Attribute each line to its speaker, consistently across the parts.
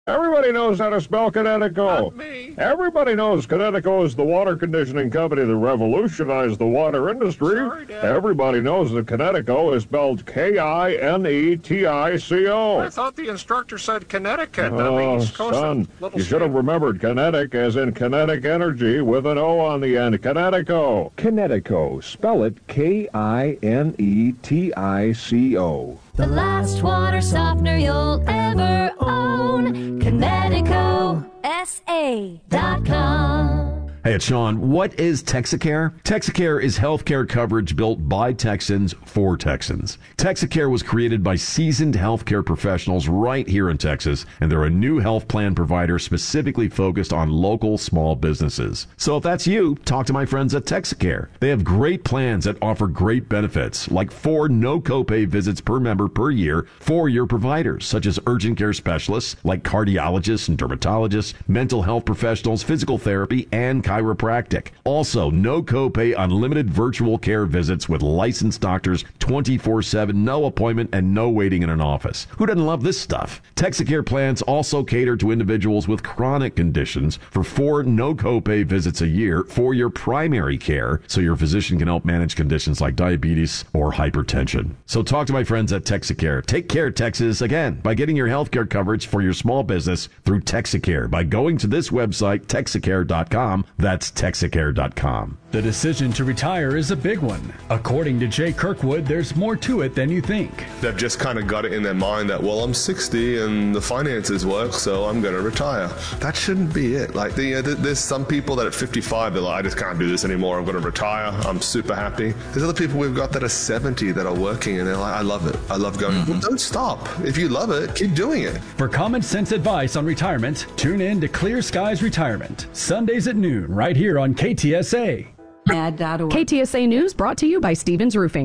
Speaker 1: Everybody knows how to spell Connecticut.
Speaker 2: Not me.
Speaker 1: Everybody knows Connecticut is the water conditioning company that revolutionized the water industry.
Speaker 2: Sorry, Dad.
Speaker 1: Everybody knows that Connecticut is spelled Kinetico.
Speaker 2: I thought the instructor said Connecticut.
Speaker 1: Oh,
Speaker 2: the East Coast
Speaker 1: son,
Speaker 2: little
Speaker 1: you should have
Speaker 2: state.
Speaker 1: remembered kinetic as in kinetic energy with an O on the end. Connecticut. Connecticut. Spell it Kinetico.
Speaker 3: The last water softener you'll ever own. ConnecticutSA.com.
Speaker 4: Hey, it's Sean. What is Texacare? Texacare is healthcare coverage built by Texans for Texans. Texacare was created by seasoned healthcare professionals right here in Texas, and they're a new health plan provider specifically focused on local small businesses. So if that's you, talk to my friends at Texacare. They have great plans that offer great benefits, like 4 no copay visits per member per year for your providers, such as urgent care specialists like cardiologists and dermatologists, mental health professionals, physical therapy, and chiropractic. Also, no copay unlimited virtual care visits with licensed doctors 24/7, no appointment, and no waiting in an office. Who doesn't love this stuff? Texacare plans also cater to individuals with chronic conditions for 4 no copay visits a year for your primary care, so your physician can help manage conditions like diabetes or hypertension. So talk to my friends at Texacare. Take care, Texas, again, by getting your healthcare coverage for your small business through Texacare by going to this website, Texacare.com. That's Texacare.com.
Speaker 5: The decision to retire is a big one. According to Jay Kirkwood, there's more to it than you think.
Speaker 6: They've just kind of got it in their mind that, well, I'm 60 and the finances work, so I'm going to retire. That shouldn't be it. Like, there's some people that at 55, they're like, I just can't do this anymore. I'm going to retire. I'm super happy. There's other people we've got that are 70 that are working and they're like, I love it. I love going. Well, don't stop. If you love it, keep doing it.
Speaker 5: For common sense advice on retirement, tune in to Clear Skies Retirement, Sundays at noon, right here on KTSA.
Speaker 7: KTSA News brought to you by Stevens Roofing.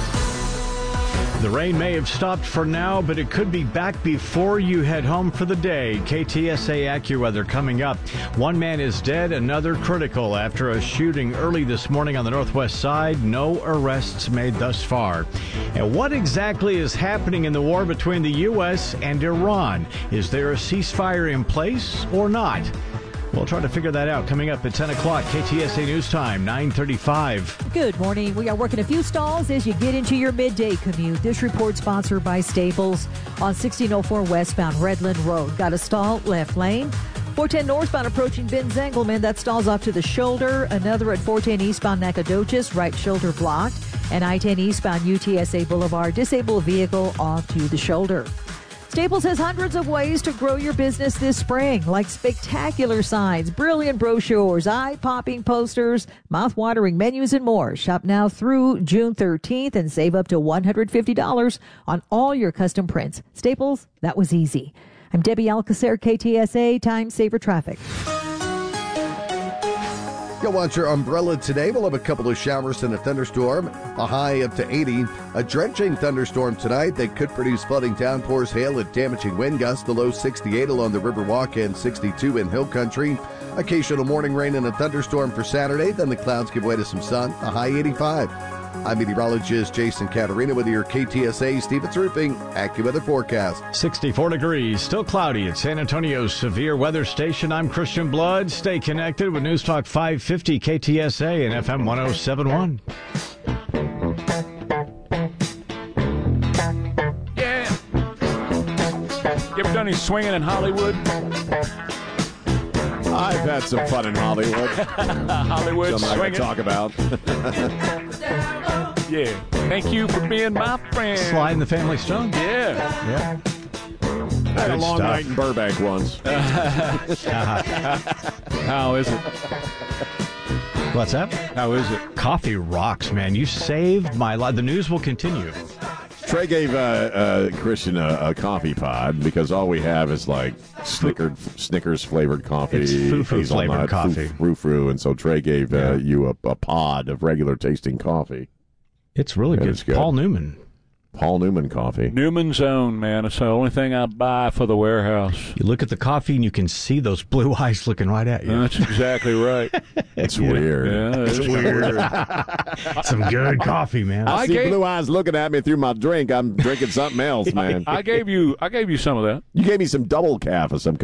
Speaker 8: The rain may have stopped for now, but it could be back before you head home for the day. KTSA AccuWeather coming up. One man is dead, another critical after a shooting early this morning on the northwest side. No arrests made thus far. And what exactly is happening in the war between the U.S. and Iran? Is there a ceasefire in place or not? We'll try to figure that out coming up at 10 o'clock. KTSA News Time, 9:35.
Speaker 9: Good morning. We are working a few stalls as you get into your midday commute. This report sponsored by Staples on 1604 westbound Redland Road. Got a stall left lane. 410 northbound approaching Ben Zengelman. That stalls off to the shoulder. Another at 410 eastbound Nacogdoches. Right shoulder blocked. And I-10 eastbound UTSA Boulevard. Disabled vehicle off to the shoulder. Staples has hundreds of ways to grow your business this spring, like spectacular signs, brilliant brochures, eye-popping posters, mouth-watering menus, and more. Shop now through June 13th and save up to $150 on all your custom prints. Staples, that was easy. I'm Debbie Alcacer, KTSA, Time Saver Traffic.
Speaker 10: You'll want your umbrella today. We'll have a couple of showers and a thunderstorm, a high up to 80. A drenching thunderstorm tonight that could produce flooding downpours, hail, and damaging wind gusts. The low 68 along the Riverwalk and 62 in Hill Country. Occasional morning rain and a thunderstorm for Saturday. Then the clouds give way to some sun, a high 85. I'm meteorologist Jason Caterina with your KTSA Stevens Roofing AccuWeather forecast.
Speaker 8: 64 degrees, still cloudy at San Antonio's Severe Weather Station. I'm Christian Blood. Stay connected with News Talk 550 KTSA and FM 1071.
Speaker 2: Yeah. You ever done any swinging in Hollywood?
Speaker 11: I've had some fun in Hollywood.
Speaker 2: Hollywood
Speaker 11: Something I can
Speaker 2: swinging.
Speaker 11: talk about.
Speaker 2: Yeah. Thank you for being my friend.
Speaker 8: Sly and the Family Stone.
Speaker 2: Yeah.
Speaker 8: Yeah.
Speaker 11: I had a
Speaker 8: Good
Speaker 11: long
Speaker 8: stuff.
Speaker 11: night in Burbank once.
Speaker 2: How is it?
Speaker 8: What's that?
Speaker 2: How is it?
Speaker 8: Coffee rocks, man. You saved my life. The news will continue.
Speaker 11: Trey gave Christian a coffee pod because all we have is like Snickers flavored coffee.
Speaker 8: It's foo-foo
Speaker 11: hazelnut,
Speaker 8: flavored coffee.
Speaker 11: Frou-frou, and so Trey gave you a pod of regular tasting coffee.
Speaker 8: It's really good.
Speaker 11: It's good.
Speaker 8: Paul Newman coffee.
Speaker 2: Newman's Own, man. It's the only thing I buy for the warehouse.
Speaker 8: You look at the coffee and you can see those blue eyes looking right at you.
Speaker 2: That's exactly right.
Speaker 11: It's weird.
Speaker 2: Yeah, it's weird.
Speaker 8: Some good coffee, man.
Speaker 11: I see blue eyes looking at me through my drink. I'm drinking something else, man.
Speaker 2: I gave you some of that.
Speaker 11: You gave me some double calf of some kind.